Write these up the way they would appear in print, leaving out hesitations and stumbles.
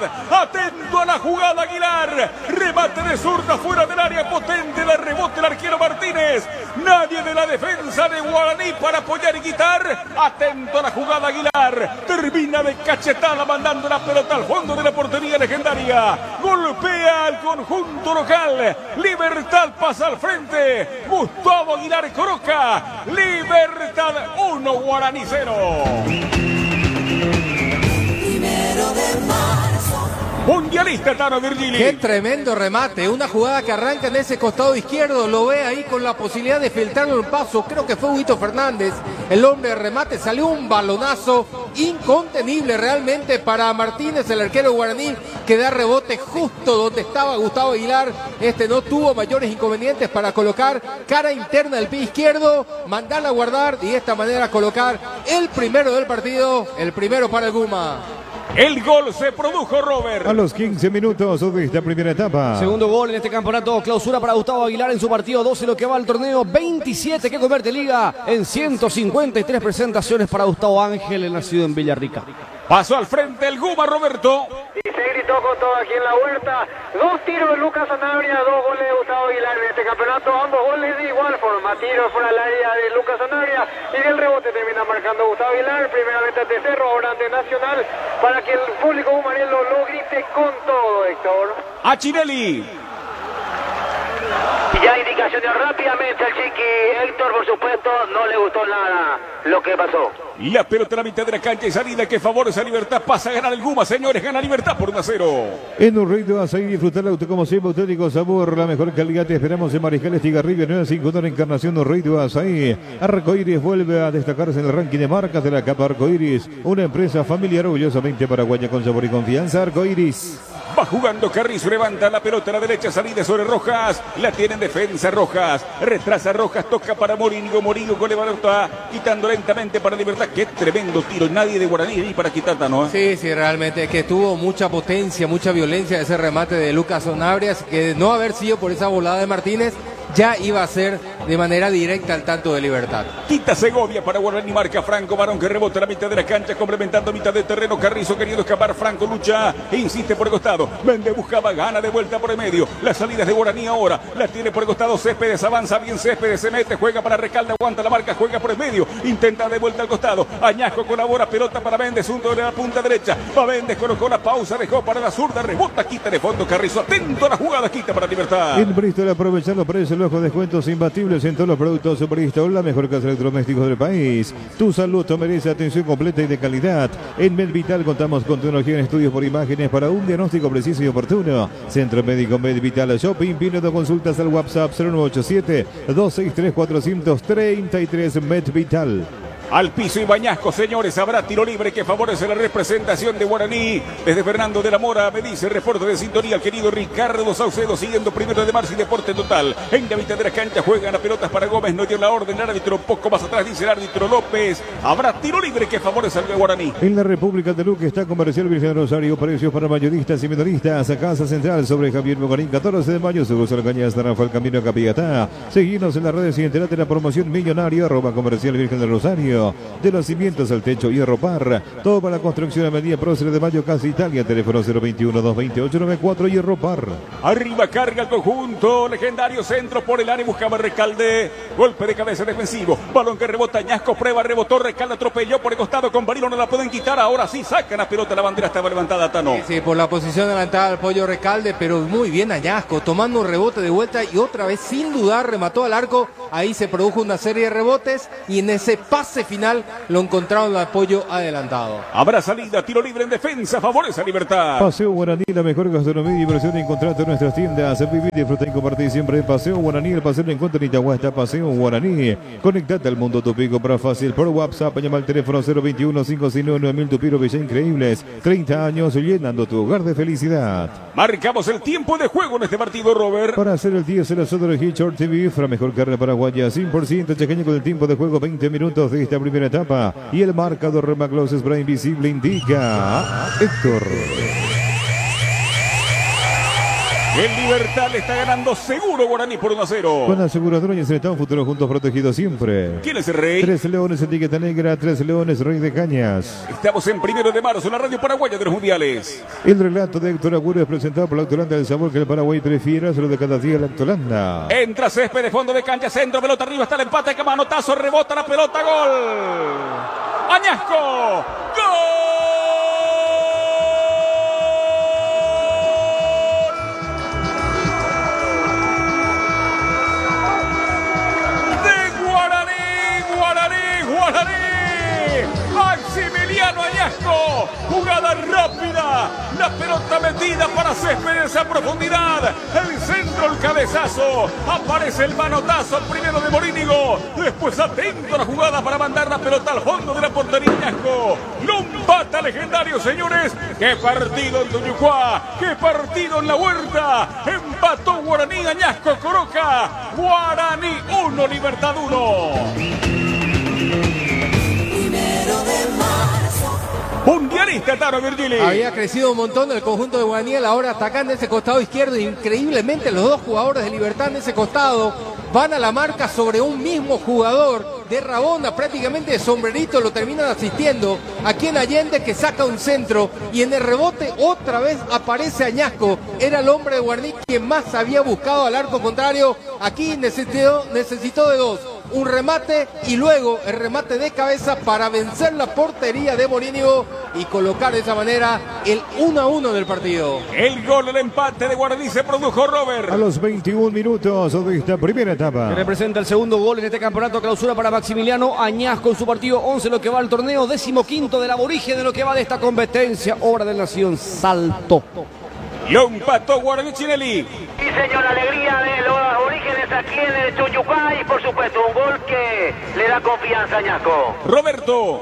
Atento a la jugada Aguilar. Remate de zurda fuera del área, potente la rebote el arquero Martínez. Nadie de la defensa de Guaraní para apoyar y quitar. Atento a la jugada Aguilar. Termina de cachetada mandando la pelota al fondo de la portería legendaria. Golpea al conjunto local. Libertad pasa al frente. Gustavo Aguilar coloca. Libertad 1, Guaraní 0. Mundialista Tano Virgili. Qué tremendo remate, una jugada que arranca en ese costado izquierdo, lo ve ahí con la posibilidad de filtrarlo el paso, creo que fue Huguito Fernández, el hombre de remate, salió un balonazo incontenible realmente para Martínez, el arquero guaraní, que da rebote justo donde estaba Gustavo Aguilar. No tuvo mayores inconvenientes para colocar cara interna del pie izquierdo, mandarla a guardar y de esta manera colocar el primero del partido, el primero para el Guma. El gol se produjo, Robert. A los 15 minutos de esta primera etapa. Segundo gol en este campeonato, clausura para Gustavo Aguilar en su partido 12, lo que va al torneo 27 que convierte Liga en 153 presentaciones para Gustavo Ángel, nacido en Villarrica. Pasó al frente el Guma, Roberto. Y se gritó con todo aquí en la huerta. 2 tiros de Lucas Sanabria, 2 goles de Gustavo Aguilar en este campeonato. Ambos goles de igual forma. Tiros fuera del área de Lucas Sanabria. Y del rebote termina marcando Gustavo Aguilar. Primeramente ante Cerro, ahora ante Nacional. Para que el público gumarelo lo grite con todo, Héctor. A Chinelli. Ya indicaciones rápidamente al Chiqui. Héctor, por supuesto, no le gustó nada lo que pasó. Y la pelota en la mitad de la cancha y salida que favorece a Libertad. Pasa a ganar el Guma, señores. Gana Libertad por 1-0. En un ritmo a seguir disfrutar el auto como siempre, auténtico sabor, la mejor calidad. Te esperamos en Mariscal Estigarribia, 951 Encarnación, un ritmo a seguir. Arcoiris vuelve a destacarse en el ranking de marcas de la capa Arcoiris. Una empresa familiar orgullosamente paraguaya con sabor y confianza. Arcoiris. Va jugando Carrizo, levanta la pelota a la derecha, salida sobre Rojas, la tiene en defensa Rojas, retrasa Rojas, toca para Morínigo, Morínigo con la pelota, quitando lentamente para Libertad. Qué tremendo tiro, nadie de Guaraní ni para quitar, ¿no? Sí, realmente, que tuvo mucha potencia, mucha violencia ese remate de Lucas Sanabria, que de no haber sido por esa volada de Martínez, ya iba a ser de manera directa al tanto de Libertad. Quita Segovia para Guaraní, marca Franco, Barón que rebota a la mitad de la cancha, complementando mitad de terreno, Carrizo queriendo escapar, Franco lucha, insiste por el costado, Méndez buscaba, gana de vuelta por el medio, las salidas de Guaraní ahora, la tiene por el costado, Céspedes avanza bien, Céspedes se mete, juega para Recalde, aguanta la marca, juega por el medio, intenta de vuelta al costado, Añasco colabora, pelota para Méndez, un de la punta derecha, va Méndez, colocó la pausa, dejó para la zurda, rebota, quita de fondo Carrizo, atento a la jugada, quita para Libertad. En Bristol aprovechando precios, los descuentos imbatibles en todos los productos Bristol, la mejor casa de electrodomésticos del país. Tu salud te merece atención completa y de calidad. En MedVital contamos con tecnología en estudios por imágenes para un diagnóstico preciso y oportuno. Centro Médico MedVital Shopping, pidiendo consultas al WhatsApp 0987-263-433 MedVital. Al piso y Bañasco, señores, habrá tiro libre que favorece la representación de Guaraní. Desde Fernando de la Mora me dice reporte de sintonía el querido Ricardo Saucedo, siguiendo 1 de marzo y Deporte Total. En la mitad de la cancha juegan las pelotas para Gómez, no dio la orden el árbitro, poco más atrás dice el árbitro López. Habrá tiro libre que favorece al Guaraní. En la República de Luque está Comercial Virgen Rosario, precios para mayoristas y minoristas. A Casa Central sobre Javier Mogarín, 14 de mayo, Sucursal Cañas de Rafael Camino a Capiatá. Seguimos en las redes y enterate de la promoción millonaria, @Comercial Virgen de Rosario. De los cimientos al techo, Hierro Par. Todo para la construcción a medida, Prócer de Mayo, Casa Italia. Teléfono 021-228-94, Hierro Par. Arriba carga el conjunto, legendario centro por el área, buscaba Recalde. Golpe de cabeza defensivo, balón que rebota, Añasco prueba, rebotó, Recalde atropelló por el costado con Barilo, no la pueden quitar. Ahora sí sacan la pelota, la bandera estaba levantada, Tano. Sí, por la posición adelantada del Pollo Recalde, pero muy bien Añasco, tomando un rebote de vuelta y otra vez sin dudar remató al arco. Ahí se produjo una serie de rebotes y en ese pase final lo encontraron el apoyo adelantado. Habrá salida, tiro libre en defensa, favorece a Libertad. Paseo Guaraní, la mejor gastronomía y diversión en contrato en nuestras tiendas. Vivir, disfrutar y compartir siempre. Paseo Guaraní, el paseo de encuentro en Itagüá está Paseo Guaraní. Conectate al mundo tu pico para fácil por WhatsApp. Llama al teléfono 021-569-9000, tu piro Villa Increíbles. 30 años llenando tu hogar de felicidad. Marcamos el tiempo de juego en este partido, Robert. Para hacer el 10 en la zona de Hitchort TV, la mejor carne paraguaya, 100% chaqueño con el tiempo de juego, 20 minutos de esta primera etapa. Y el marcador Remaclos Spray Invisible indica Héctor. El Libertad le está ganando seguro Guaraní por 1-0. Con aseguradora y Estado, futuro juntos protegidos siempre. ¿Quién es el rey? 3 Leones, etiqueta negra, 3 Leones, Rey de Cañas. Estamos en 1 de marzo en la radio paraguaya de los mundiales. El relato de Héctor Agüero es presentado por la Lactolanda del sabor que el Paraguay prefiera, solo de cada día Lactolanda. Entra Césped de fondo de cancha, centro, pelota arriba, está el empate, que manotazo, rebota la pelota, gol. Añasco, gol. Maximiliano Añasco, jugada rápida, la pelota metida para Césped en esa profundidad, el centro, el cabezazo, aparece el manotazo primero de Morínigo, después atento a la jugada para mandar la pelota al fondo de la portería. Añasco lo empata legendario, señores. Qué partido en Tuñucuá, qué partido en la Huerta, empató Guaraní. Añasco Coroca, Guaraní 1, Libertad 1. Mundialista Taro Virgili. Había crecido un montón el conjunto de Guaraní, ahora atacando ese costado izquierdo. Increíblemente los dos jugadores de Libertad en ese costado van a la marca sobre un mismo jugador de Rabona, prácticamente de sombrerito, lo terminan asistiendo aquí en Allende, que saca un centro y en el rebote otra vez aparece Añasco. Era el hombre de Guaraní quien más había buscado al arco contrario. Aquí necesitó de dos: un remate y luego el remate de cabeza para vencer la portería de Morínigo y colocar de esa manera el 1-1 del partido. El gol del empate de Guaraní se produjo, Robert, a los 21 minutos de esta primera etapa. Que representa el segundo gol en este campeonato clausura para Maximiliano Añasco en su partido 11 lo que va al torneo, 15º del aborigen de lo que va de esta competencia, obra del Nación Salto. Lo empató Guaraní, Chinelli. Sí, señor, alegría de los aborígenes aquí en el Tuyucá y por supuesto un gol que le da confianza a Añasco. Roberto.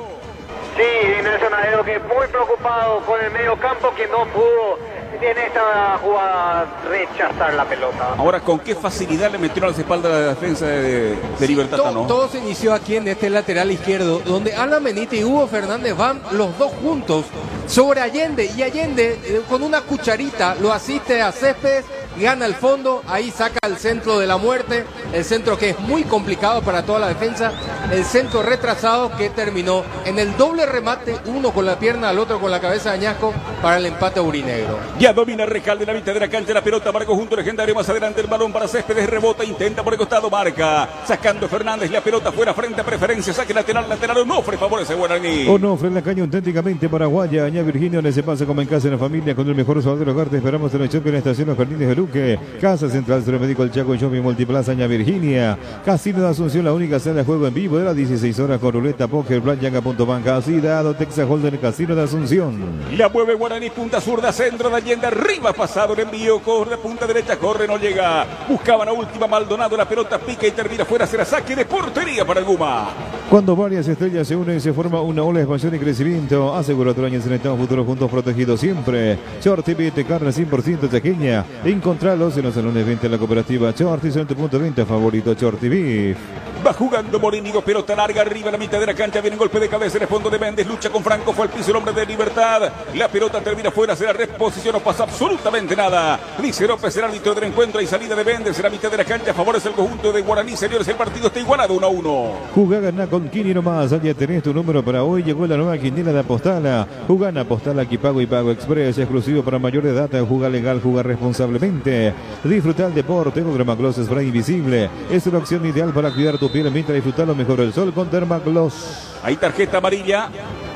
Sí, Nelson Adero, que muy preocupado con el medio campo, que no pudo en esta jugada rechazar la pelota. Ahora, ¿con qué facilidad le metieron a las espaldas la defensa de Libertad? Todo se inició aquí en este lateral izquierdo, donde Ana Menita y Hugo Fernández van los dos juntos sobre Allende, y Allende con una cucharita lo asiste a Céspedes, gana el fondo, ahí saca el centro de la muerte, el centro que es muy complicado para toda la defensa, el centro retrasado que terminó en el doble remate, uno con la pierna, al otro con la cabeza de Añasco, para el empate aurinegro. Ya domina Recalde en la mitad de la cancha, la pelota para el conjunto legendario, más adelante el balón para Céspedes, rebota, intenta por el costado, marca, sacando Fernández, la pelota fuera, frente a preferencia, saque lateral, Onofre favorece Guaraní. Onofre en la caña auténticamente paraguaya, Añá Virginia, donde se pasa como en casa en la familia, con el mejor sabor del hogar. Te esperamos en el shopping en la estación Los Jardines de Luque, Casa Central, Centro Médico El Chaco, Shopping Multiplaza Añá Virginia, Casino de Asunción, la única sala de juego en vivo de las 16 horas con ruleta, póker, blackjack, .banca, así dado Texas Holden, Casino de Asunción. La mueve Guaraní, punta zurda, centro de Allende, arriba pasado el envío, corre, punta derecha, corre, no llega, buscaban a última Maldonado, la pelota pica y termina fuera, será saque de portería para el Guma. Cuando varias estrellas se unen, se forma una ola de expansión y crecimiento. Asegura otro año en Estado Futuro juntos protegidos siempre. Shorty Beat, carne 100% chaqueña. Encontralos en los salones de venta de la cooperativa Shorty, son tu punto de venta favorito, Shorty Beef. Va jugando Morínigo, pelota larga arriba en la mitad de la cancha, viene un golpe de cabeza en el fondo de Méndez, lucha con Franco, fue al piso el hombre de Libertad, la pelota termina fuera, será reposición, no pasa absolutamente nada, dice López, el árbitro del encuentro, y salida de Méndez en la mitad de la cancha, favorece el conjunto de Guaraní, señores, el partido está igualado 1-1. Jugá, ganá con Kini nomás, allá tenés tu número para hoy, llegó la nueva quiniela de Apostala, jugá en Apostala, aquí pago y pago express, exclusivo para mayores de edad, jugá legal, jugá responsablemente, disfruta el deporte con Dermagloss Spray Invisible, es una opción ideal para cuidar tu piel mientras disfrutar lo mejor del sol con Dermagloss. Ahí tarjeta amarilla.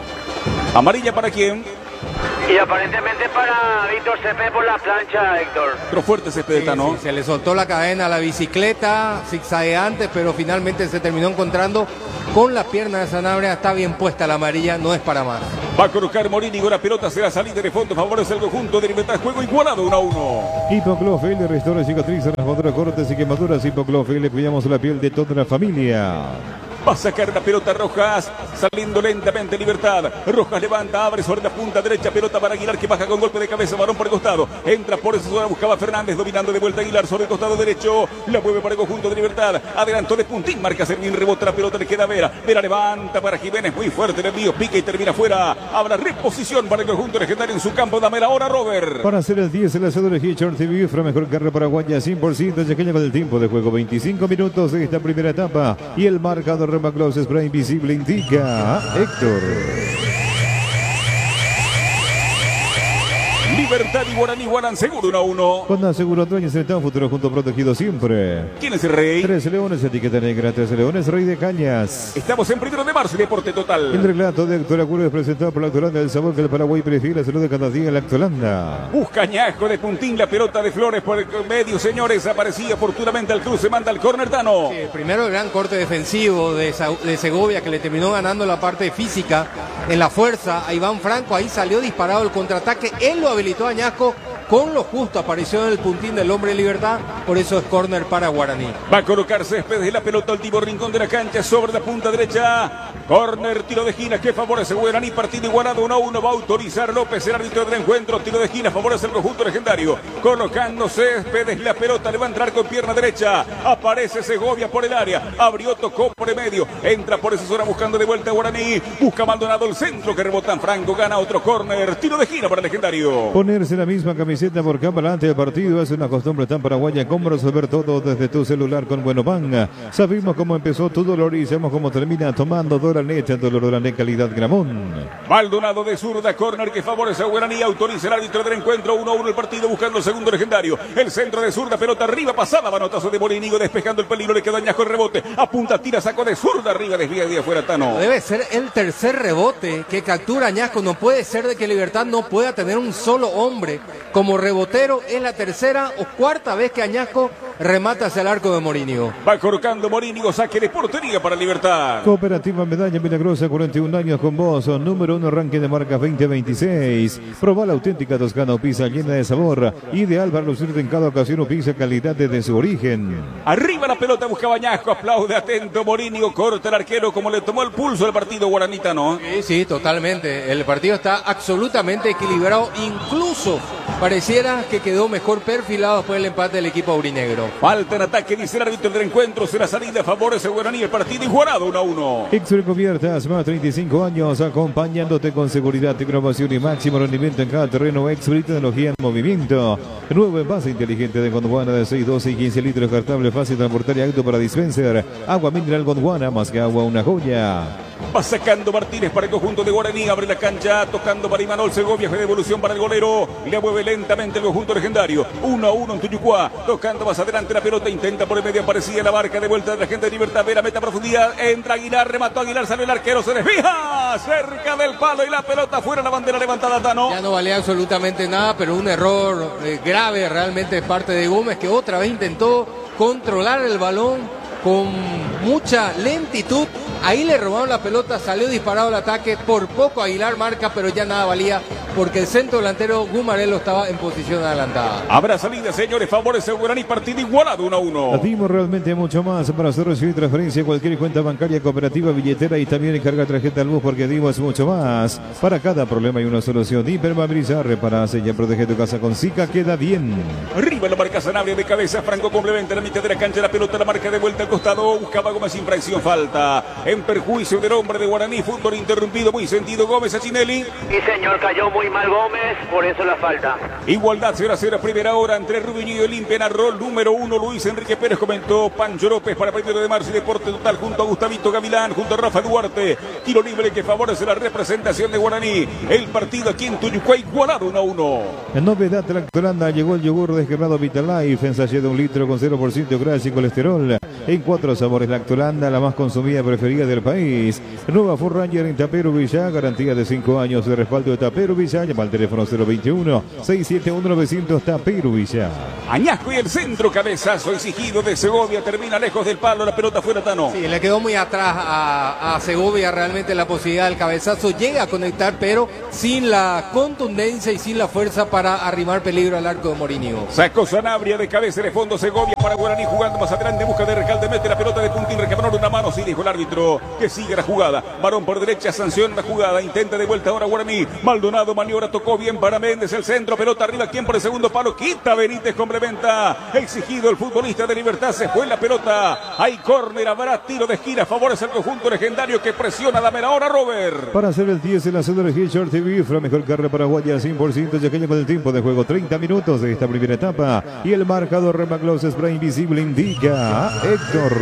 ¿Amarilla para quién? Y aparentemente para Víctor Cepeda por la plancha, Héctor. Pero fuerte Cepeda, Sí, ¿no? sí, se le soltó la cadena a la bicicleta, zigzagueante, pero finalmente se terminó encontrando con la pierna de Sanabria. Está bien puesta la amarilla, no es para más. Va a colocar Morínigo, la pelota será salida de fondo, favorece el conjunto de Libertad, juego igualado 1-1. Hipoclofel le restaura cicatrices, raspaduras, cortes y quemaduras. Hipoclofel, le cuidamos la piel de toda la familia. Va a sacar la pelota Rojas, saliendo lentamente Libertad. Rojas levanta, abre sobre la punta derecha, pelota para Aguilar que baja con golpe de cabeza, varón por el costado. Entra por esa zona, buscaba Fernández, dominando de vuelta Aguilar sobre el costado derecho. La mueve para el conjunto de Libertad. Adelantó de puntín, marca Servín, rebota la pelota, le queda Vera. Vera levanta para Jiménez, muy fuerte el envío, pica y termina fuera. Habrá reposición para el conjunto legendario en su campo. Dame la hora, Robert. Para hacer el 10, el lanzador de Hitchard TV, fue mejor carrera paraguaya, 100%, chequeña con el tiempo de juego, 25 minutos de esta primera etapa. Y el marcador Rema Close Spray Invisible indica a Héctor. Libertad y Guaraní Guarán seguro 1-1. Con Aseguro Dueños en el futuro junto protegido siempre. ¿Quién es el rey? 13 Leones, etiqueta negra, 13 Leones, Rey de Cañas. Estamos en 1 de marzo y Deporte Total. El relato de Héctor Acurio es presentado por la Lactolanda, el sabor que el Paraguay prefiere, la salud de cada día, la Lactolanda. Busca Añasco de puntín, la pelota de Flores por el medio, señores. Aparecía oportunamente al cruce, manda el córner Tano. Sí, primero el gran corte defensivo de Segovia que le terminó ganando la parte física en la fuerza a Iván Franco. Ahí salió disparado el contraataque, él lo habilitó a Añasco. Con lo justo apareció en el puntín del hombre de Libertad, por eso es córner para Guaraní. Va a colocar Céspedes la pelota al último rincón de la cancha sobre la punta derecha. Córner, tiro de esquina que favorece Guaraní, partido igualado 1-1. Va a autorizar López, el árbitro del encuentro. Tiro de esquina favorece el conjunto legendario. Colocando Céspedes la pelota, le va a entrar con pierna derecha. Aparece Segovia por el área. Abrió, tocó por el medio. Entra por esa zona buscando de vuelta a Guaraní. Busca Maldonado el centro que rebota en Franco. Gana otro córner. Tiro de esquina para el legendario. Ponerse la misma camiseta por cámara antes del partido es una costumbre tan paraguaya como resolver todo desde tu celular con Buenopan. Sabemos cómo empezó tu dolor y sabemos cómo termina tomando Dolanet, dolor Dolanet calidad Gramón. Maldonado de zurda, córner que favorece a Guaraní, autoriza el árbitro del encuentro, 1-1 el partido buscando el segundo legendario. El centro de zurda, pelota arriba, pasada, manotazo de Molinigo despejando el peligro, le queda Añasco el rebote, apunta, tira, sacó de zurda, arriba, desvía de afuera Tano. Debe ser el tercer rebote que captura Añasco, no puede ser de que Libertad no pueda tener un solo hombre como rebotero, es la tercera o cuarta vez que Añasco remata hacia el arco de Morínigo. Va colocando Morínigo, saque de portería para Libertad. Cooperativa Medalla Milagrosa, 41 años con vos, número 1 ranking de marcas 2026. Proba la auténtica Toscana o pizza llena de sabor, ideal para lucirte en cada ocasión o pizza calidad desde su origen. Arriba la pelota, buscaba Añasco, aplaude atento Morínigo, corta el arquero como le tomó el pulso el partido guaranita, ¿no? Sí, totalmente. El partido está absolutamente equilibrado, incluso pareciera que quedó mejor perfilado después del empate del equipo aurinegro. Falta en ataque, dice el árbitro del encuentro, será salida a favor de Guaraní, el partido igualado 1-1. Extra Cubiertas, más 35 años, acompañándote con seguridad, innovación y máximo rendimiento en cada terreno. Extra y tecnología en movimiento. Nuevo envase inteligente de Gondwana de 6, 12 y 15 litros, cartable, fácil, transportar y auto para dispenser. Agua mineral Gondwana, más que agua, una joya. Va sacando Martínez para el conjunto de Guaraní, abre la cancha, tocando para Imanol Segovia, fue devolución para el golero, le mueve lentamente el conjunto legendario, 1-1 en Tuyucuá, tocando más adelante la pelota, intenta por el medio, aparecía la barca de vuelta de la gente de Libertad, Vera, meta profundidad, entra Aguilar, remató Aguilar, sale el arquero, se desvía, cerca del palo y la pelota fuera, la bandera levantada, Tano. Ya no valía absolutamente nada, pero un error grave realmente de parte de Gómez, que otra vez intentó controlar el balón con mucha lentitud. Ahí le robaron la pelota, salió disparado el ataque, por poco Aguilar marca, pero ya nada valía porque el centro delantero Gumarelo estaba en posición adelantada. Habrá salida, señores, favorece a Guaraní, partido igualado 1-1. Dimos realmente mucho más para hacer recibir transferencia, cualquier cuenta bancaria, cooperativa, billetera y también carga tarjeta al bus porque dimos mucho más. Para cada problema hay una solución. Hipermovilizar, repara, sella, protege tu casa con Zika, queda bien. Arriba la marca Sanabria de cabeza, Franco complementa la mitad de la cancha, la pelota la marca de vuelta al costado, buscaba Gómez, infracción, falta. En perjuicio del hombre de Guaraní, fútbol interrumpido, muy sentido Gómez a Chinelli. Sí, señor, cayó muy mal Gómez, por eso la falta. Igualdad 0-0, primera hora entre Rubinho y Olimpia, narró número 1 Luis Enrique Pérez, comentó Pancho López para 1 de marzo y Deporte Total junto a Gustavito Gavilán, junto a Rafa Duarte. Tiro libre que favorece la representación de Guaraní. El partido aquí en Tuyucuá igualado 1-1. En novedad de la Lactolanda llegó el yogur desgranado Vitalife en sachet de 1 litro con 0% grasa y colesterol. En 4 sabores Lactolanda, la más consumida preferida del país. Nueva Ford Ranger en Tapero Villa, garantía de 5 años de respaldo de Tapero Villa. Villa. Llama al teléfono 021-671-900 Tapero Villa. Añasco y el centro, cabezazo exigido de Segovia, termina lejos del palo, la pelota fuera, Tano. Sí, le quedó muy atrás a Segovia realmente la posibilidad del cabezazo, llega a conectar, pero sin la contundencia y sin la fuerza para arrimar peligro al arco de Morínigo. Sacó Sanabria de cabeza de fondo, Segovia para Guaraní, jugando más adelante, busca de Recalde, mete la pelota de puntín, recabrón una mano, sí dijo el árbitro, que sigue la jugada. Varón por derecha, sanciona la jugada, intenta de vuelta ahora Guaraní. Maldonado maniobra, tocó bien para Méndez, el centro, pelota arriba, quien por el segundo palo, quita Benítez, complementa, exigido el futbolista de Libertad, se fue la pelota, hay córner, habrá tiro de esquina, favorece el conjunto legendario que presiona a la mera hora, Robert. Para hacer el 10 en la zona de Hitchard TV, la mejor carrera paraguaya 100%, ya que con el tiempo de juego 30 minutos de esta primera etapa y el marcador Remagloss Spray Invisible indica a Héctor.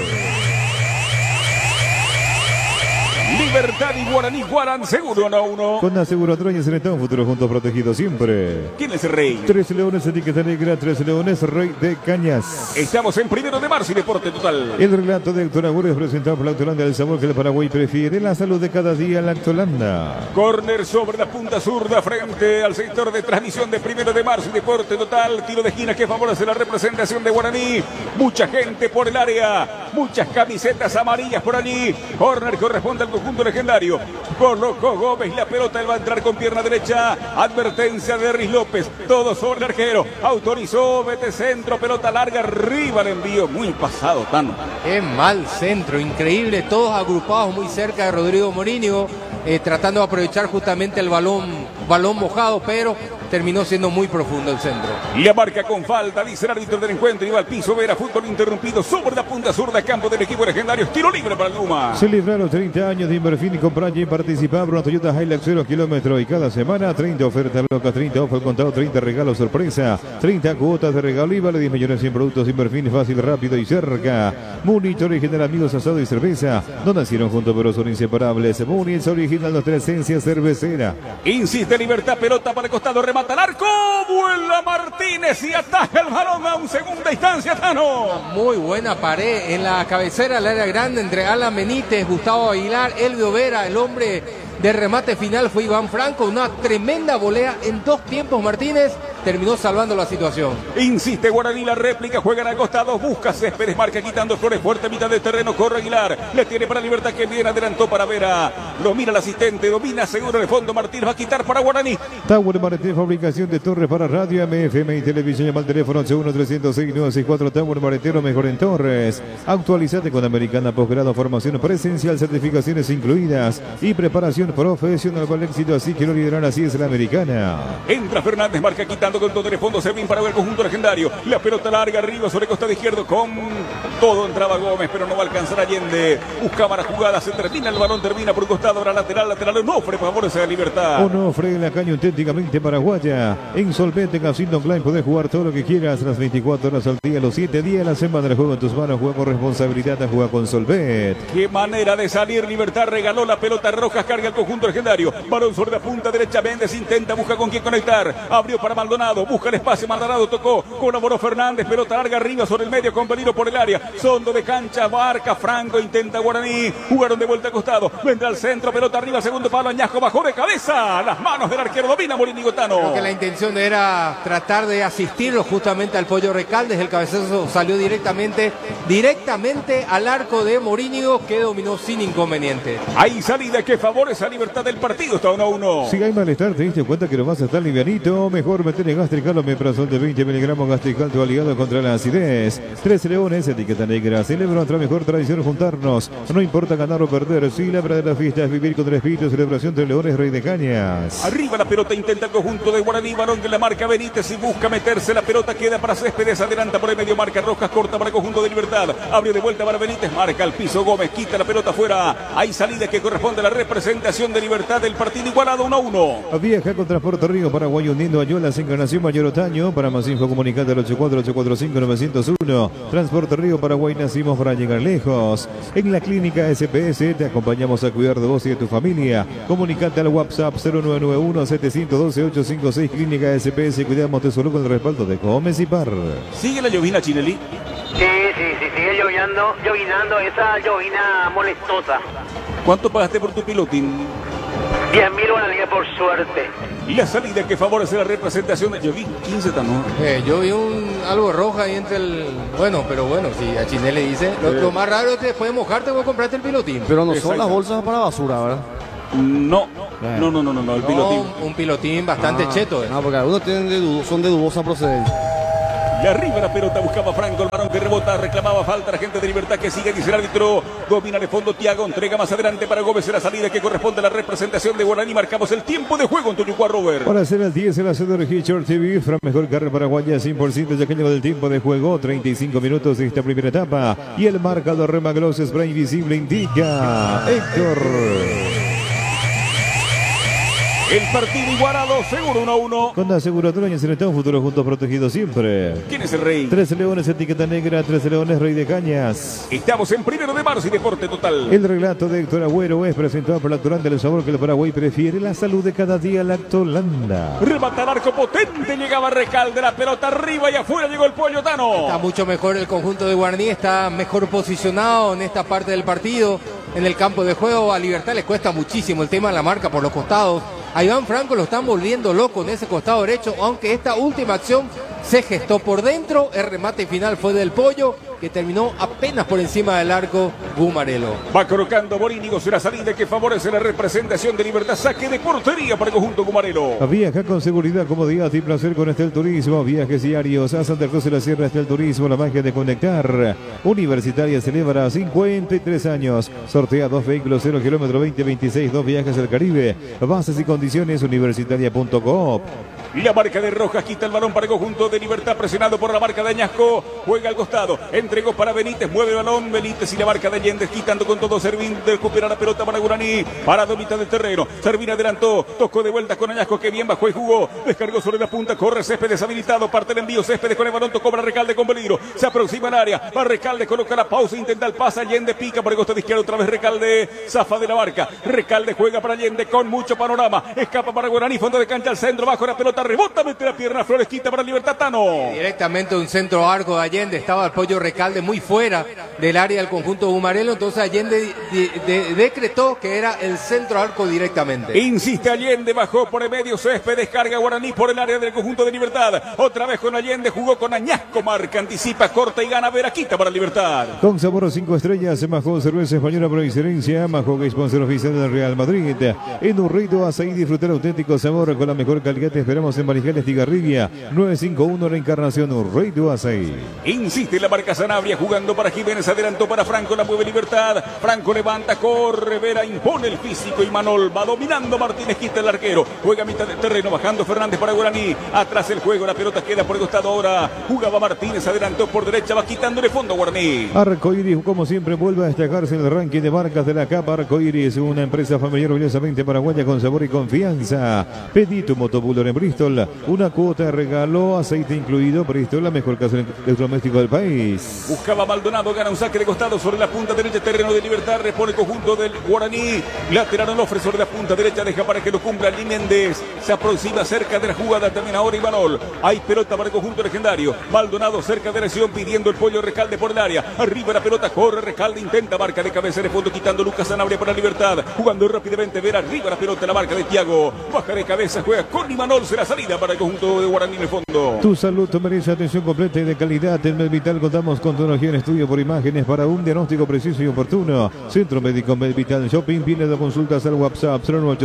Libertad y Guaraní, Guarán, seguro 1-1. Con aseguradoras en un futuro juntos protegidos siempre. ¿Quién es el rey? 13 Leones, etiqueta negra, 13 Leones, Rey de Cañas. Estamos en 1 de marzo y Deporte Total. El relato de Héctor Agüero es presentado por la Lactolanda, el sabor que el Paraguay prefiere, la salud de cada día, la Lactolanda. Corner sobre la punta zurda frente al sector de transmisión de 1 de marzo y Deporte Total. Tiro de esquina que favorece la representación de Guaraní. Mucha gente por el área, muchas camisetas amarillas por allí. Corner corresponde al conjunto legendario. Colocó Gómez la pelota, él va a entrar con pierna derecha. Advertencia de Riz López, todo sobre el arquero. Autorizó, mete centro, pelota larga, arriba el envío, muy pasado, Tano. Qué mal centro, increíble, todos agrupados muy cerca de Rodrigo Morínigo, tratando de aprovechar justamente el balón mojado, pero terminó siendo muy profundo el centro. La marca con falta, dice el árbitro del encuentro, y va al piso, Vera, fútbol interrumpido sobre la punta zurda, campo del equipo legendario, tiro libre para el Luma. Celebraron 30 años de Inverfin y comprar y participar por una Toyota Hilux 0 kilómetros y cada semana 30 ofertas locas, 30 ofertas contado, 30 regalos sorpresa, 30 cuotas de regalo y vale 10 millones en productos. Inverfin, fácil, rápido y cerca. Munich original, amigos, asado y cerveza, no nacieron juntos pero son inseparables. Munich original, nuestra esencia cervecera. Insiste Libertad, pelota para el costado, remata al arco, vuela Martínez y ataja el balón a un segunda instancia, Tano. Muy buena pared en la cabecera del área grande entre Alan Benítez, Gustavo Aguilar, Elvio Vera, el hombre de remate final fue Iván Franco, una tremenda volea en 2 tiempos. Martínez terminó salvando la situación. Insiste Guaraní, la réplica, juegan al costado, busca Céspedes, marca quitando Flores, fuerte mitad del terreno, corre Aguilar, le tiene para Libertad que bien adelantó para Vera, lo mira el asistente, domina seguro en el fondo, Martínez va a quitar para Guaraní. Tower Martínez, fabricación de torres para radio, MFM y televisión, llama al teléfono 81-306-964, Tower Martínez, mejor en torres. Actualizate con Americana, posgrado, formación presencial, certificaciones incluidas y preparación profesional para el éxito, así que lo lideran, así es la Americana. Entra Fernández, marca quitando con todo el fondo, Servín para el conjunto legendario, la pelota larga arriba sobre costado izquierdo, con todo entraba Gómez, pero no va a alcanzar Allende, buscaba la jugada, se termina el balón, termina por un costado, ahora lateral, Onofre favorece a Libertad. Onofre, la caña auténticamente paraguaya, en Solvente Casino Online, podés jugar todo lo que quieras, las 24 horas al día, los 7 días a la semana, el juego en tus manos, juega con responsabilidad, juega con Solvet. Qué manera de salir, Libertad regaló la pelota, Rojas carga el conjunto legendario, balón sobre la punta derecha, Méndez intenta, busca con quién conectar, abrió para Maldonado, busca el espacio, Maldonado tocó, colaboró Fernández, pelota larga arriba sobre el medio, con peligro por el área, sondo de cancha, marca Franco, intenta Guaraní, jugaron de vuelta a costado, vendrá al centro, pelota arriba, segundo palo, Añasco bajó de cabeza, las manos del arquero, domina Morínigo, Tano. Creo que la intención era tratar de asistirlo justamente al Pollo Recaldes, el cabezazo salió directamente al arco de Morínigo, que dominó sin inconveniente. Hay salida que favorece a Libertad del partido, está 1-1. Si hay malestar, te diste cuenta que no vas a estar livianito, mejor meterle Gastrical o Meprazol de 20 miligramos, Gastrical, tu aliado contra la acidez. 13 Leones, etiqueta negra, celebra nuestra mejor tradición, juntarnos, no importa ganar o perder, si la verdadera fiesta es vivir con el espíritu, celebración de Leones, Rey de Cañas. Arriba la pelota, intenta el conjunto de Guaraní, varón que la marca Benítez y busca meterse, la pelota queda para Céspedes, adelanta por el medio, marca Rojas, corta para el conjunto de Libertad, abrió de vuelta para Benítez, marca al piso Gómez, quita la pelota afuera, hay salida que corresponde a la representación de Libertad, del partido igualado 1-1. Viaja con Transporte Río Paraguay, uniendo Ayolas, Encarnación, Mayor Otaño. Para más info comunicate al 84845-901. Transporte Río Paraguay, nacimos para llegar lejos. En la clínica SPS te acompañamos a cuidar de vos y de tu familia. Comunicate al WhatsApp 0991-712-856. Clínica SPS, cuidamos de salud con el respaldo de Gómez y Par. ¿Sigue la llovina, Chinelli? Sí, sigue llovinando esa llovina molestosa. ¿Cuánto pagaste por tu pilotín? 10.000 Guaraní por suerte. La salida que favorece la representación de... Yo vi 15 también. Yo vi algo rojo ahí entre el... Bueno, pero bueno, si a Chiné le dice... Lo más raro es que después de mojarte voy a comprarte el pilotín. Pero no son las bolsas para basura, ¿verdad? No, el pilotín. Un pilotín bastante cheto. No, porque algunos son de dudosa procedencia. Y arriba la pelota buscaba Franco, el varón que rebota, reclamaba falta, la gente de Libertad que sigue, dice el árbitro, domina de fondo Tiago, entrega más adelante para Gómez en la salida que corresponde a la representación de Guaraní. Marcamos el tiempo de juego en Toyucuá, Robert. Para hacer el 10 en la sede de Hitchcock TV, Fran mejor carrera paraguaya, 100% ya que llegó del tiempo de juego, 35 minutos de esta primera etapa, y el marcador Remagloss Spray Invisible indica Héctor. El partido igualado, seguro 1-1. Con la aseguradora y un futuro juntos protegidos siempre. ¿Quién es el rey? 13 Leones, etiqueta negra, 13 Leones, Rey de Cañas. Estamos en 1 de marzo y Deporte Total. El relato de Héctor Agüero es presentado por Lactolanda, el sabor que el Paraguay prefiere, la salud de cada día, Lactolanda. Remata el arco potente, llegaba Recalde, la pelota arriba y afuera llegó el Pollo Tano. Está mucho mejor el conjunto de Guaraní, está mejor posicionado en esta parte del partido, en el campo de juego. A Libertad le cuesta muchísimo el tema de la marca por los costados. A Iván Franco lo están volviendo loco en ese costado derecho, aunque esta última acción se gestó por dentro. El remate final fue del Pollo, que terminó apenas por encima del arco Gumarelo. Va colocando Borínigo, será salida que favorece la representación de Libertad. Saque de portería para el conjunto Gumarelo. Viaja con seguridad, comodidad y placer con Estel Turismo. Viajes diarios a Santa Cruz de la Sierra. Estel Turismo, la magia de conectar. Universitaria celebra 53 años. Sortea 2 vehículos, 0 kilómetro 2026, 2 viajes al Caribe. Bases y condiciones universitaria.coop. La marca de Rojas quita el balón para el conjunto de Libertad, presionado por la marca de Añasco. Juega al costado, entregó para Benítez, mueve el balón Benítez y la marca de Allende quitando con todo. Servín recupera la pelota para Guaraní, parado en mitad del terreno. Servín adelantó, tocó de vuelta con Añasco, que bien bajó y jugó, descargó sobre la punta, corre Céspedes habilitado, parte el envío, Céspedes con el balón, tocó para Recalde con peligro, se aproxima al área, va Recalde, coloca la pausa, intenta el pase, Allende pica por el costado izquierdo, otra vez Recalde, zafa de la marca, Recalde juega para Allende con mucho panorama, escapa para Guaraní, fondo de cancha al centro, bajo la pelota, rebota, mete la pierna, Flores quita para Libertad Tano. Directamente un centro arco de Allende, estaba el Pollo Recalde muy fuera del área del conjunto Gumarelo, entonces Allende decretó que era el centro arco directamente. Insiste Allende, bajó por el medio, Césped, descarga Guaraní por el área del conjunto de Libertad, otra vez con Allende, jugó con Añasco, marca, anticipa, corta y gana, Veraquita para Libertad. Con sabor a 5 estrellas, Majó Cerveza Española por excelencia, Majó que sponsor oficial del Real Madrid. En Urrito, Azaí, disfrutar auténtico sabor con la mejor calidad. Te esperamos en Marijales Tigarribia, 951 Reencarnación, Urrito, Azaí. Insiste la marca Sanabria, jugando para Jiménez, adelantó para Franco, la mueve Libertad, Franco levanta, corre, Vera impone el físico y Manol va dominando, Martínez quita el arquero, juega a mitad del terreno, bajando Fernández para Guaraní, atrás el juego, la pelota queda por el costado ahora, jugaba Martínez, adelantó por derecha, va quitándole fondo a Guaraní. Arcoiris, como siempre, vuelve a destacarse en el ranking de marcas de la capa. Arcoiris, una empresa familiar orgullosamente paraguaya con sabor y confianza. Pedí tu motobuller en Bristol, una cuota de regalo, aceite incluido. Bristol, la mejor casa electrodoméstico del país. Buscaba Maldonado, gana un saque de costado sobre la punta derecha, terreno de Libertad, repone el conjunto del Guaraní, lateral Onofre sobre la punta derecha, deja para que lo cumpla Lee Méndez, se aproxima cerca de la jugada, termina ahora Imanol, hay pelota para el conjunto legendario, Maldonado cerca de la lesión, pidiendo el Pollo Recalde por el área, arriba la pelota, corre Recalde, intenta marca de cabeza de fondo, quitando Lucas Sanabria para Libertad, jugando rápidamente, ver arriba la pelota, la marca de Tiago, baja de cabeza, juega con Imanol, será salida para el conjunto de Guaraní en el fondo. Tu salud te merece atención completa y de calidad. En Medvital contamos con tecnología en estudio por imágenes para un diagnóstico preciso y oportuno. Centro Médico Medvital Shopping, viene de consultas al WhatsApp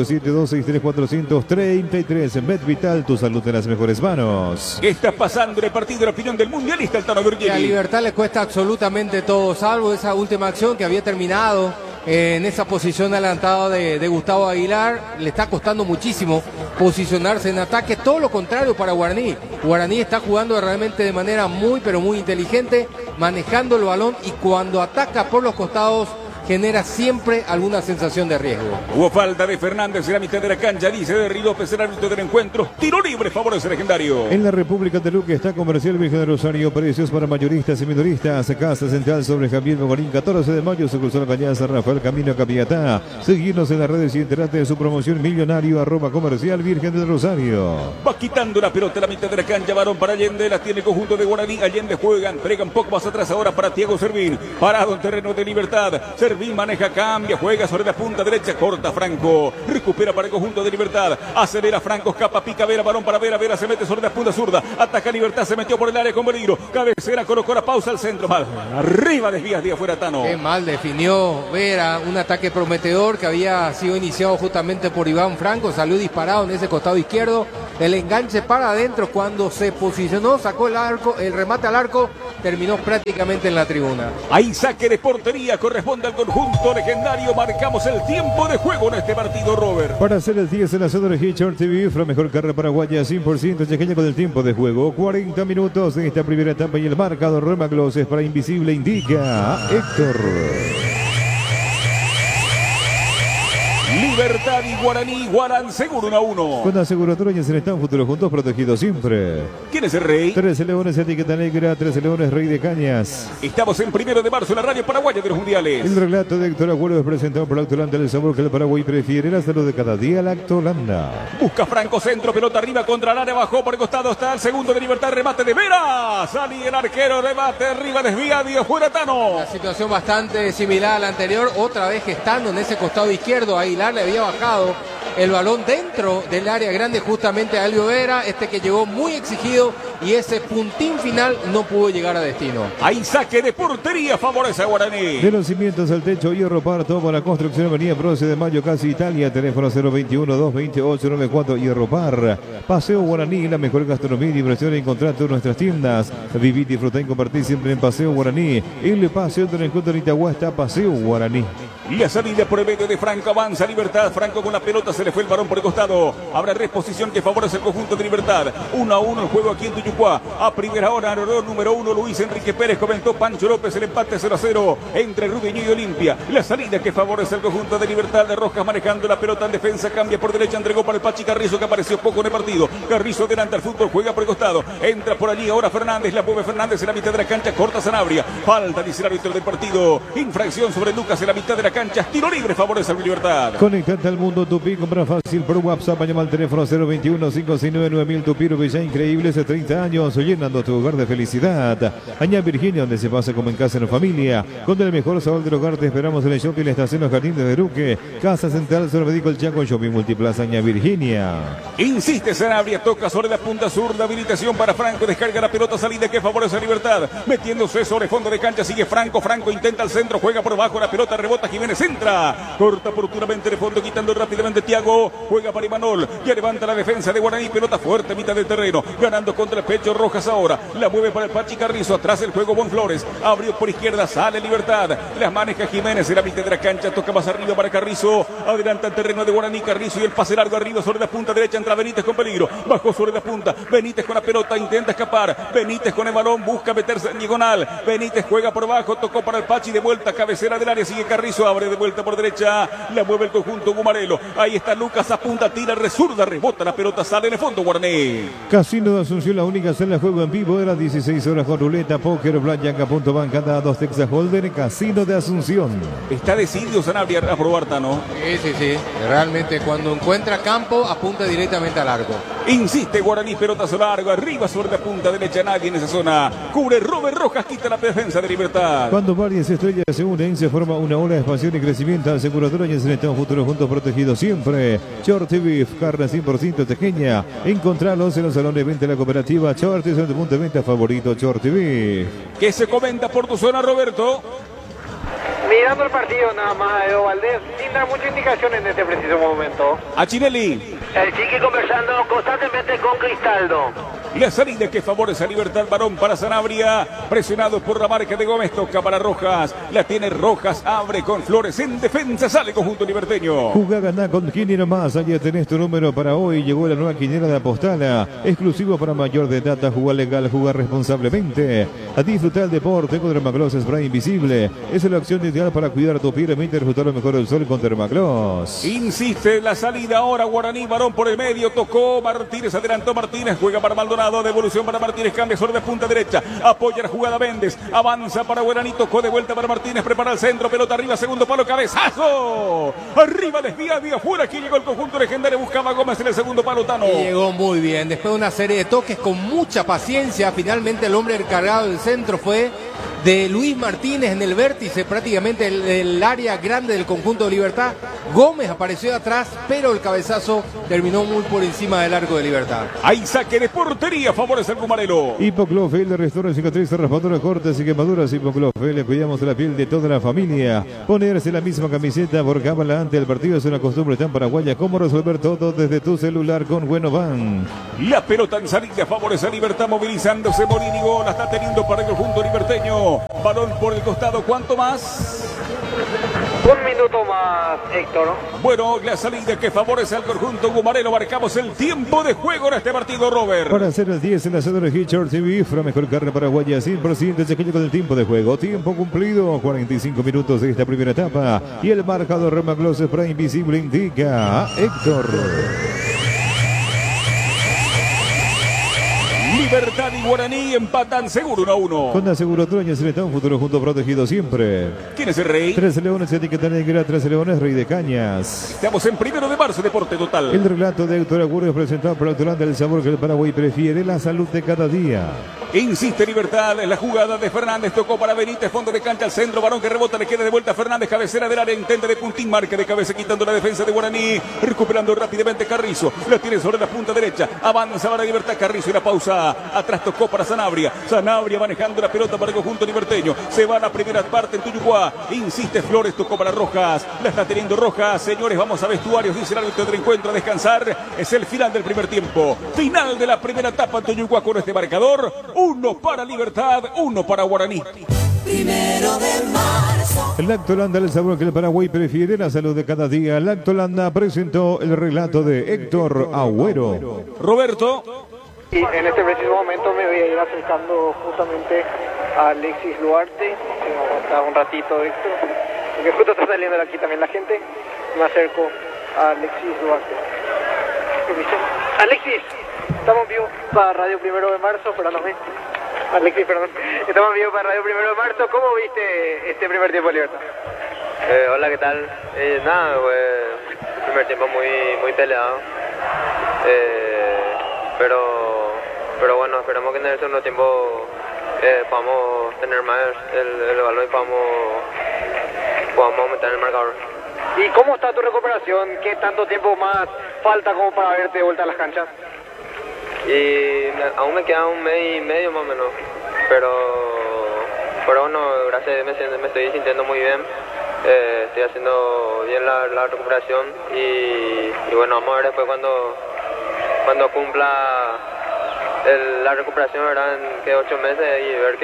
087-263-433. Medvital, tu salud en las mejores manos. ¿Qué está pasando en el partido de la opinión del mundialista el Tano A Virgili? Libertad le cuesta absolutamente todo, salvo esa última acción que había terminado en esa posición adelantada de Gustavo Aguilar. Le está costando muchísimo posicionarse en ataque, todo lo contrario para Guaraní. Guaraní está jugando realmente de manera muy pero muy inteligente, manejando el balón, y cuando ataca por los costados genera siempre alguna sensación de riesgo. Hubo falta de Fernández en la mitad de la cancha, dice de López, el árbitro del encuentro. Tiro libre, favorece legendario. En la República de Luque está Comercial Virgen de Rosario, precios para mayoristas y minoristas. Casa Central sobre Javier Mogorín, 14 de mayo, sucursal Cañada San Rafael, camino a Capiatá. Seguirnos en las redes y enterate de su promoción millonario, @Comercial Virgen de Rosario. Va quitando la pelota en la mitad de la cancha, varón para Allende, la tiene el conjunto de Guaraní. Allende juega, entrega un poco más atrás ahora para Tiago Servín. Parado en terreno de Libertad. Servín maneja, cambia, juega sobre la punta derecha, corta Franco, recupera para el conjunto de Libertad, acelera Franco, escapa, pica Vera, balón para Vera, Vera se mete sobre la punta zurda, ataca Libertad, se metió por el área con Peligro, cabecera, colocó la pausa al centro, mal, arriba desvías de afuera Tano. Qué mal definió Vera, un ataque prometedor que había sido iniciado justamente por Iván Franco, salió disparado en ese costado izquierdo, el enganche para adentro, cuando se posicionó, sacó el arco, el remate al arco, terminó prácticamente en la tribuna. Ahí saque de portería, corresponde al conjunto legendario, marcamos el tiempo de juego en este partido, Robert. Para hacer el 10 en la zona de Short TV, la mejor carrera paraguaya, 100% chequeña con el tiempo de juego, 40 minutos de esta primera etapa y el marcador Remaglos es para Invisible, indica Héctor. Libertad y Guaraní, Guarán seguro 1-1. Con aseguradora y en están futuros juntos protegidos siempre. ¿Quién es el rey? 13 Leones, etiqueta negra, 13 Leones, Rey de Cañas. Estamos en 1 de marzo en la radio paraguaya de los mundiales. El relato de Héctor Agüero es presentado por Lactolanda, el sabor que el Paraguay prefiere, la salud de cada día, Lactolanda. Busca Franco, centro, pelota arriba contra el área, bajó por el costado, está el segundo de Libertad, remate de Vera. Salí el arquero, remate arriba, desvía, Díaz fuera Tano. Una situación bastante similar a la anterior, otra vez gestando en ese costado izquierdo, Aguilar le había bajado el balón dentro del área grande justamente a Elvio Vera, que llegó muy exigido y ese puntín final no pudo llegar a destino. Ahí saque de portería, favorece a Guaraní. De los cimientos al techo, Hierro Par, para construcción, Avenida Bronce de Mayo, casi Italia, teléfono 021-228-94, Hierro Par. Paseo Guaraní, la mejor gastronomía y diversión, encontrate en nuestras tiendas. Vivir, disfrutar y compartir siempre en Paseo Guaraní. El paseo del encuentro de Itagua está Paseo Guaraní. La salida por el medio de Franco, avanza Libertad, Franco con la pelota, se le fue el balón por el costado, habrá reposición que favorece el conjunto de Libertad, 1-1 el juego aquí en Tuyucuá, a primera hora, error número 1, Luis Enrique Pérez, comentó Pancho López, el empate 0-0 entre Rubiño y Olimpia, la salida que favorece el conjunto de Libertad, de Rojas manejando la pelota en defensa, cambia por derecha, entregó para el Pachi Carrizo que apareció poco en el partido, Carrizo delante al fútbol, juega por el costado, entra por allí ahora Fernández, la mueve Fernández en la mitad de la cancha, corta Sanabria, falta, dice el árbitro del partido, infracción sobre Lucas en la mitad de la cancha, tiro libre, favorece a Libertad. Conectate al mundo Tupi, compra fácil por WhatsApp, llama al teléfono 021-569-9000 Tupi, ya increíbles de 30 años, llenando tu hogar de felicidad. Añá Virginia, donde se pasa como en casa en familia, con el mejor sabor del hogar, te esperamos en el shopping, la estación Los Jardines de Duque, Casa Central, Solo Médico El Chaco, Shopping Multiplaza, Añá Virginia. Insiste Sanabria, toca sobre la punta zurda, habilitación para Franco, descarga la pelota, salida que favorece a Libertad, metiéndose sobre fondo de cancha, sigue Franco, Franco intenta el centro, juega por abajo, la pelota rebota, Jiménez entra, corta oportunamente de fondo, quitando rápidamente Thiago, juega para Imanol, ya levanta la defensa de Guaraní, pelota fuerte, mitad del terreno, ganando contra el pecho Rojas ahora, la mueve para el Pachi Carrizo, atrás el juego Bonflores, abrió por izquierda, sale Libertad, las maneja Jiménez en la mitad de la cancha, toca más arriba para Carrizo, adelanta el terreno de Guaraní, Carrizo y el pase largo arriba sobre la punta derecha, entra Benítez con peligro, bajó sobre la punta, Benítez con la pelota, intenta escapar, Benítez con el balón, busca meterse en diagonal, Benítez juega por abajo, tocó para el Pachi, de vuelta, cabecera del área, sigue Carrizo, abre de vuelta por derecha, la mueve el conjunto Gumarelo, ahí está Lucas, apunta, tira, resurda, rebota, la pelota sale en el fondo, Guaraní. Casino de Asunción, la única sala de juego en vivo de las 16 horas con ruleta, póker, blackjack, punto banca, dados, Texas Holden, Casino de Asunción. Está decidido Sanabria a probar Tano. Sí, realmente cuando encuentra campo apunta directamente al arco. Insiste Guaraní, pelotazo largo, arriba sobre la punta derecha, nadie en esa zona, cubre Robert Rojas, quita la defensa de Libertad. Cuando varias estrellas se unen, se forma una ola de expansión y crecimiento. Aseguradora y en estado futuro juntos protegidos siempre. Short Beef, carne 100% tejeña. Encontralos en los salones de venta de la cooperativa Short, es el punto de venta favorito, Short Beef. ¿Qué se comenta por tu zona, Roberto? Mirando el partido nada más, Edo Valdés, sin dar mucha indicación en este preciso momento. A Chinelli. El Chiqui conversando constantemente con Cristaldo. La salida que favorece a Libertad, varón para Sanabria, presionado por la marca de Gómez, toca para Rojas, la tiene Rojas, abre con Flores en defensa, sale conjunto liberteño. Jugá, ganá con Quiniero Más, allá tenés tu número para hoy, llegó la nueva quiniela de Apostala, exclusivo para mayor de edad, jugar legal, jugar responsablemente, a disfrutar el deporte con Dermagloss Spray Invisible, es la opción ideal para cuidar tu piel, permite disfrutar lo mejor del sol con Dermagloss. Insiste la salida ahora, Guaraní, varón por el medio, tocó Martínez, adelantó Martínez, juega para Maldonado, devolución para Martínez, cambia sobre la punta derecha, apoya la jugada Méndez, avanza para Guaraní, tocó de vuelta para Martínez, prepara el centro, pelota arriba, segundo palo, cabezazo, arriba, desvía, afuera, aquí llegó el conjunto legendario, buscaba Gómez en el segundo palo, Tano. Y llegó muy bien, después de una serie de toques con mucha paciencia, finalmente el hombre encargado del centro fue de Luis Martínez en el vértice, prácticamente el área grande del conjunto de Libertad. Gómez apareció atrás, pero el cabezazo terminó muy por encima del arco de Libertad. Hay saque de portería, favorece el Gumarelo. Hipoclofel de Restaurante Cicatriz, raspadoras cortas y quemaduras. Hipoclofel, le cuidamos de la piel de toda la familia. Ponerse la misma camiseta por cábala ante el partido es una costumbre tan paraguaya como resolver todo desde tu celular con Buenovan. La pelota en salida favorece a Libertad, movilizándose Morínigo, la está teniendo para el conjunto liberteño. Balón por el costado, ¿cuánto más? Un minuto más, Héctor. Bueno, la salida que favorece al conjunto Gumarelo. Marcamos el tiempo de juego en este partido, Robert. Para hacer el 10 en la zona de Hitchard TV, la mejor carne paraguaya, 100% se con el tiempo de juego. Tiempo cumplido, 45 minutos de esta primera etapa. Y el marcador Remagloss para Invisible indica a Héctor. Libertad y Guaraní empatan seguro 1-1. Con Aseguro Troña se le está un futuro junto protegido siempre. ¿Quién es el rey? 13 Leones, etiqueta negra, 13 Leones, Rey de Cañas. Estamos en 1 de marzo, Deporte Total. El relato de Héctor Agüero es presentado por Autolanda, el sabor que el Paraguay prefiere, la salud de cada día. Insiste Libertad en la jugada de Fernández, tocó para Benítez, fondo de cancha al centro, varón que rebota, le queda de vuelta a Fernández, cabecera del área, intenta de puntín, marca de cabeza quitando la defensa de Guaraní, recuperando rápidamente Carrizo, la tiene sobre la punta derecha, avanza para Libertad, Carrizo y la pausa, atrás tocó para Sanabria manejando la pelota para el conjunto liberteño, se va a la primera parte en Tuyucuá, insiste Flores, tocó para Rojas, la está teniendo Rojas, señores, vamos a vestuarios, dice el árbitro del encuentro, a descansar, es el final del primer tiempo, final de la primera etapa en Tuyucuá con este marcador, 1 para Libertad, 1 para Guaraní. 1 de marzo. Lactolanda, el sabor que el Paraguay prefiere, la salud de cada día. Lactolanda presentó el relato de Héctor Agüero. Roberto. Y en este preciso momento me voy a ir acercando justamente a Alexis Duarte. Vamos a estar un ratito, Héctor, porque justo está saliendo de aquí también la gente. Me acerco a Alexis Duarte. Alexis, estamos vivos para Radio 1 de marzo, perdóname. Alexis, perdón. Estamos vivos para Radio 1 de marzo. ¿Cómo viste este primer tiempo de Libertad? Hola, ¿qué tal? Nada, pues, primer tiempo muy peleado. Pero bueno, esperamos que en el segundo tiempo podamos tener más el balón y podamos aumentar el marcador. ¿Y cómo está tu recuperación? ¿Qué tanto tiempo más falta como para verte de vuelta a las canchas? Y aún me queda un mes y medio más o menos, pero bueno, gracias a Dios me estoy sintiendo muy bien, estoy haciendo bien la recuperación y bueno, vamos a ver después cuando cumpla la recuperación, ¿verdad? En que 8 meses y ver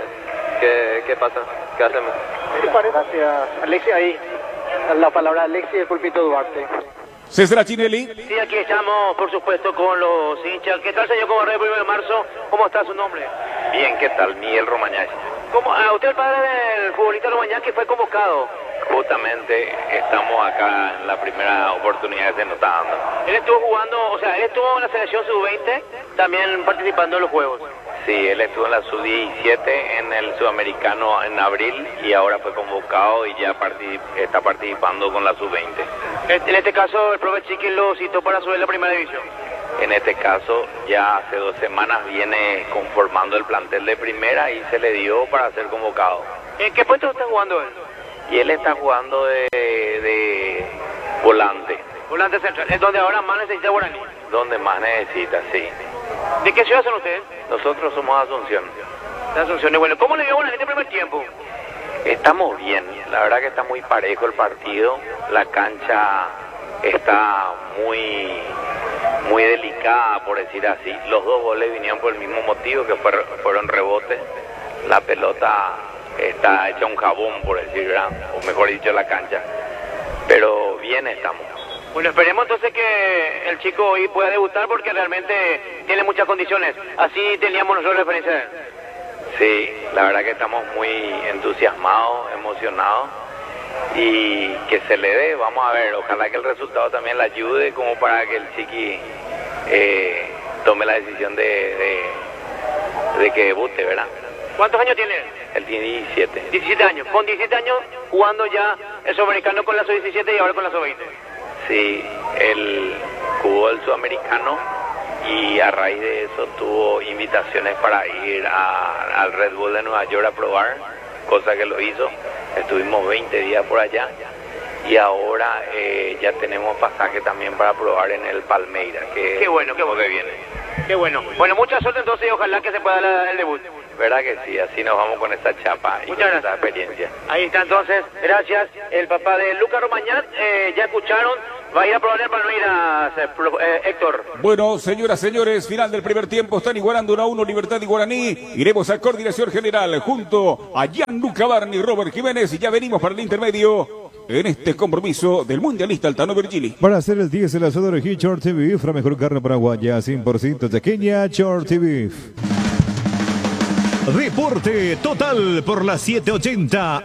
qué pasa, qué hacemos. Gracias, Alexis. Ahí la palabra Alexis de Pulpito Duarte. César Chinelli. Sí, aquí estamos, por supuesto, con los hinchas. ¿Qué tal, señor Cobarre, 1 de marzo? ¿Cómo está su nombre? Bien, ¿qué tal? Miguel Romañaz. Usted es el padre del futbolista Romañaz que fue convocado. Justamente estamos acá en la primera oportunidad que se nos está dando. Él estuvo jugando, o sea, él estuvo en la selección sub-20, también participando en los juegos. Sí, él estuvo en la sub-17 en el sudamericano en abril y ahora fue convocado y ya está participando con la sub-20. En este caso, el profe Chiqui lo citó para subir la primera división. En este caso, ya hace 2 semanas viene conformando el plantel de primera y se le dio para ser convocado. ¿En qué puesto está jugando él? Y él está jugando de volante. Volante central, es donde ahora más necesita Guaraní. Donde más necesita, sí. ¿De qué ciudad son ustedes? Nosotros somos Asunción. De Asunción, y bueno, ¿cómo le dio Guaraní el primer tiempo? Estamos bien, la verdad que está muy parejo el partido, la cancha está muy delicada, por decir así. Los 2 goles vinieron por el mismo motivo, que fueron rebotes. La pelota está hecha un jabón, por decir, ¿verdad? O mejor dicho, la cancha. Pero bien estamos. Bueno, esperemos entonces que el chico hoy pueda debutar porque realmente tiene muchas condiciones. Así teníamos nosotros referencia de él. Sí, la verdad que estamos muy entusiasmados, emocionados y que se le dé, vamos a ver, ojalá que el resultado también le ayude como para que el chiqui tome la decisión de que debute, ¿verdad? ¿Cuántos años tiene él? Él tiene 17. 17 años, con 17 años jugando ya el sudamericano con la sub-17 y ahora con la sub-20. Sí, él jugó el sudamericano y a raíz de eso tuvo invitaciones para ir al Red Bull de Nueva York a probar, cosa que lo hizo. Estuvimos 20 días por allá y ahora ya tenemos pasaje también para probar en el Palmeiras, que Qué bueno, qué bueno. que viene. Qué bueno. Bueno, mucha suerte entonces y ojalá que se pueda dar el debut. ¿Verdad que sí? Así nos vamos con esta chapa y Muchas con gracias. esta experiencia. Ahí está entonces, gracias. El papá de Lucas Romagnat, ya escucharon, va a ir a probar el Palmeiras, Héctor. Bueno, señoras, señores, final del primer tiempo. Están igualando 1-1 Libertad y Guaraní. Iremos a coordinación general junto a Gianluca Barni y Robert Jiménez. Y ya venimos para el intermedio en este compromiso del mundialista Altano Virgili. Para hacer el 10 el asador aquí, Short TV, la mejor carne paraguaya, 100% de Kenia, Short TV. Deporte total por la 780